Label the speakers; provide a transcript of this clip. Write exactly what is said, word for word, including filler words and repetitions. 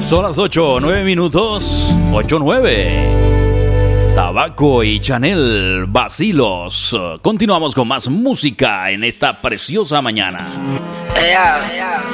Speaker 1: Son las ocho, nueve minutos. ocho, nueve. Tabaco y Chanel, Vacilos. Continuamos con más música en esta preciosa mañana.
Speaker 2: Yeah, yeah.